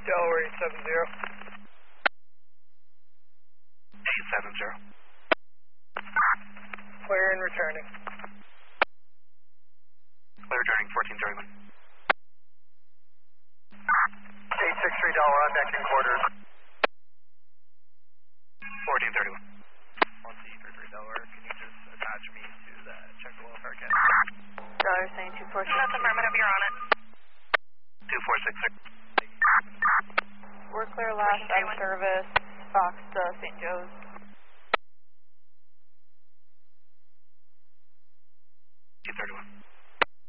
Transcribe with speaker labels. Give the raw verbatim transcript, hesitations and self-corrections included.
Speaker 1: Delaware eight seven zero.
Speaker 2: eight seven zero.
Speaker 1: Clear and returning.
Speaker 2: Clear returning, fourteen thirty-one.
Speaker 1: eight six three Delaware on deck in quarters.
Speaker 2: fourteen thirty-one.
Speaker 1: one C three three Delaware, can you just attach me to that check the welfare cat?
Speaker 3: Delaware saying two four six.
Speaker 4: That's affirmative, you're on it.
Speaker 2: two four six six.
Speaker 3: We're clear last out of service, Fox to Saint Joe's.